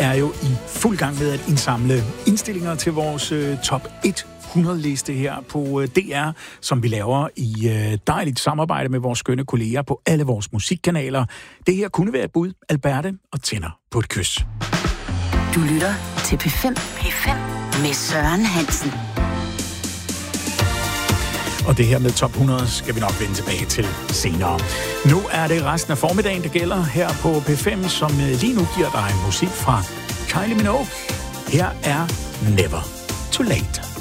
er jo i fuld gang med at indsamle indstillinger til vores top 100-liste her på DR, som vi laver i dejligt samarbejde med vores skønne kolleger på alle vores musikkanaler. Det her kunne være et bud. Alberte og Tænder på et kys. Du lytter til P5. P5 med Søren Hansen. Og det her med top 100 skal vi nok vende tilbage til senere. Nu er det resten af formiddagen, der gælder her på P5, som lige nu giver dig musik fra Kylie Minogue. Her er Never Too Late.